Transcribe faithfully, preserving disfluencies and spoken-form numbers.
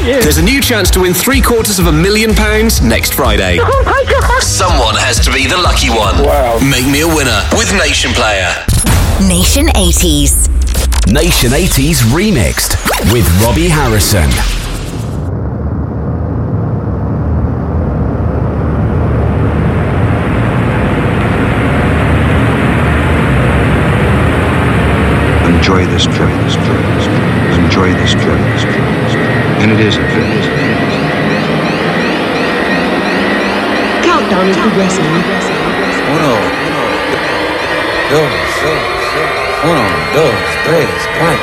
you. There's a new chance to win three quarters of a million pounds next Friday. Oh my God. Someone has to be the lucky one. Wow. Make me a winner with Nation Player. Nation eighties. Nation eighties Remixed with Robbie Harrison. Enjoy this trip, this trip, this trip. Enjoy this trip, this trip, this trip. And it is a trip. Countdown is progressing. Uno, dos, uno, dos, tres, cuatro.